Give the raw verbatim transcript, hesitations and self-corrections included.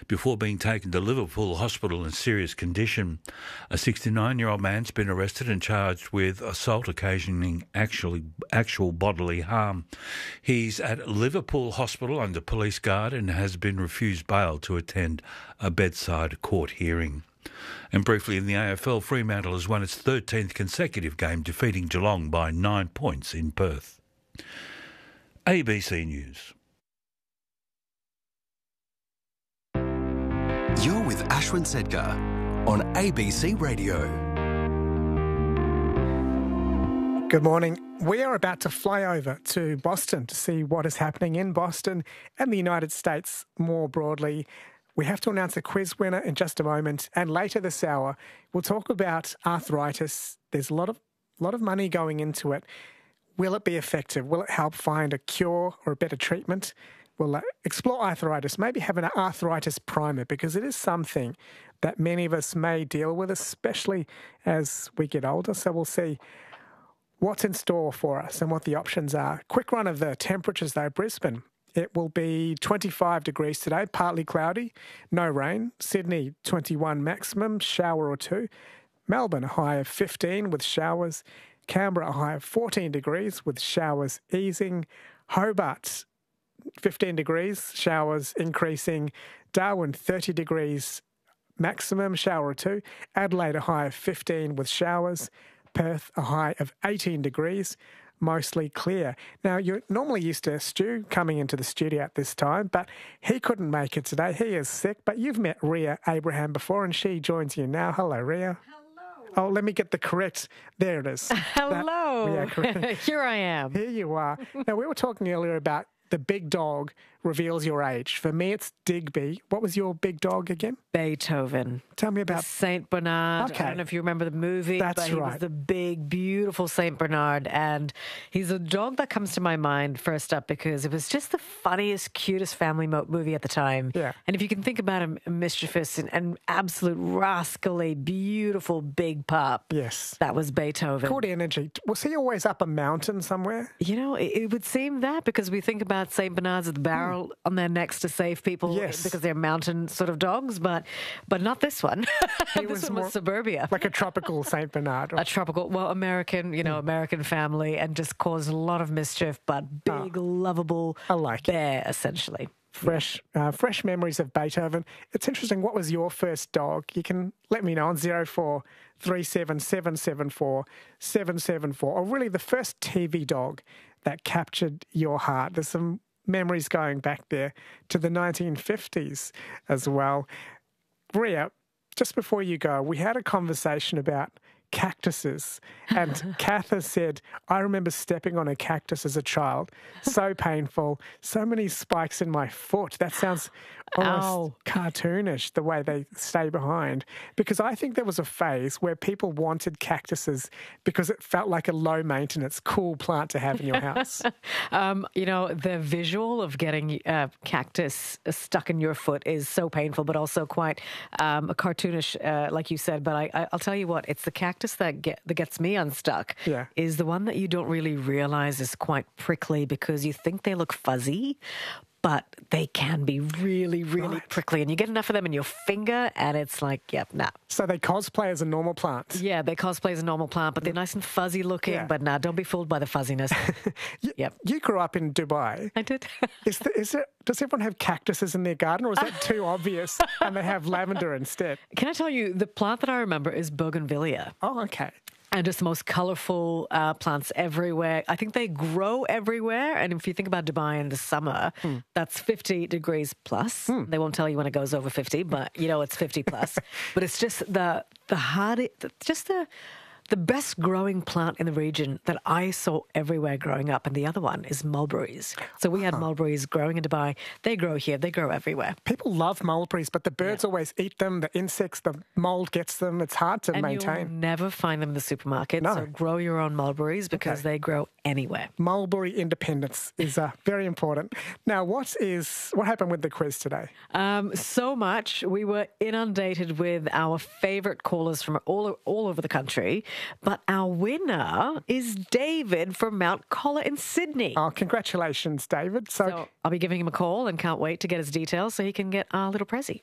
before being taken to Liverpool Hospital in serious condition. A sixty-nine-year-old man's been arrested and charged with assault occasioning actually, actual bodily harm. He's at Liverpool Hospital under police guard and has been refused bail to attend a bedside court hearing. And briefly in the A F L, Fremantle has won its thirteenth consecutive game, defeating Geelong by nine points in Perth. A B C News. You're with Ashwin Sedgar on A B C Radio. Good morning. We are about to fly over to Boston to see what is happening in Boston and the United States more broadly. We have to announce a quiz winner in just a moment, and later this hour we'll talk about arthritis. There's a lot of lot of money going into it. Will it be effective? Will it help find a cure or a better treatment? We'll uh, explore arthritis, maybe have an arthritis primer, because it is something that many of us may deal with, especially as we get older. So we'll see what's in store for us and what the options are. Quick run of the temperatures though. Brisbane, it will be twenty-five degrees today, partly cloudy, no rain. Sydney, twenty-one maximum, shower or two. Melbourne, a high of fifteen with showers. Canberra, a high of fourteen degrees with showers easing. Hobart, fifteen degrees, showers increasing. Darwin, thirty degrees maximum, shower or two. Adelaide, a high of fifteen with showers. Perth, a high of eighteen degrees, mostly clear. Now, you're normally used to Stu coming into the studio at this time, but he couldn't make it today. He is sick, but you've met Ria Abraham before, and she joins you now. Hello, Ria. Hello. Oh, let me get the correct. There it is. Hello. That, yeah, Here I am. Here you are. Now, we were talking earlier about the big dog reveals your age. For me, it's Digby. What was your big dog again? Beethoven. Tell me about... Saint Bernard. Okay. I don't know if you remember the movie, That's but he right. was the big, beautiful Saint Bernard. And he's a dog that comes to my mind first up because it was just the funniest, cutest family mo- movie at the time. Yeah. And if you can think about him, mischievous and, and absolute rascally, beautiful big pup. Yes. That was Beethoven. Good energy. Was he always up a mountain somewhere? You know, it, it would seem that because we think about Saint Bernards with the barrel on their necks to save people Yes. because they're mountain sort of dogs, but but not this one. He this was one more was suburbia. Like a tropical Saint Bernard. A tropical, well, American, you know, American family, and just caused a lot of mischief, but big, lovable I like it. bear, essentially. Fresh, uh, fresh memories of Beethoven. It's interesting. What was your first dog? You can let me know on zero four three seven seven seven four seven seven four, or really the first T V dog that captured your heart. There's some memories going back there to the nineteen fifties as well. Ria, just before you go, we had a conversation about cactuses, and Kath has said, I remember stepping on a cactus as a child. So painful. So many spikes in my foot. That sounds almost Ow. cartoonish, the way they stay behind. Because I think there was a phase where people wanted cactuses because it felt like a low-maintenance, cool plant to have in your house. Um, you know, the visual of getting a cactus stuck in your foot is so painful, but also quite um, cartoonish, uh, like you said. But I, I, I'll tell you what, it's the cactus that get that gets me unstuck. Yeah. Is the one that you don't really realize is quite prickly because you think they look fuzzy, but they can be really, really Right. prickly. And you get enough of them in your finger, and it's like, yep, nah. So they cosplay as a normal plant. Yeah, they cosplay as a normal plant, but they're nice and fuzzy looking. Yeah. But nah, don't be fooled by the fuzziness. You, Yep. you grew up in Dubai. I did. Is, the, is it, does everyone have cactuses in their garden, or is that too obvious and they have lavender instead? Can I tell you, the plant that I remember is bougainvillea. Oh, okay. And just the most colourful uh, plants everywhere. I think they grow everywhere. And if you think about Dubai in the summer, Hmm. that's fifty degrees plus. They won't tell you when it goes over fifty, but you know it's fifty plus. But it's just the the hard, just the the best growing plant in the region that I saw everywhere growing up. And the other one is mulberries. So we had mulberries growing in Dubai. They grow here. They grow everywhere. People love mulberries, but the birds Yeah. always eat them. The insects, the mold gets them. It's hard to And maintain. you'll never find them in the supermarket. No. So grow your own mulberries because Okay. they grow anywhere. Mulberry independence is uh, very important. Now, what is what happened with the quiz today? Um, so much. We were inundated with our favourite callers from all all over the country, but our winner is David from Mount Coller in Sydney. Oh, congratulations, David. So, So I'll be giving him a call and can't wait to get his details so he can get our little prezzy.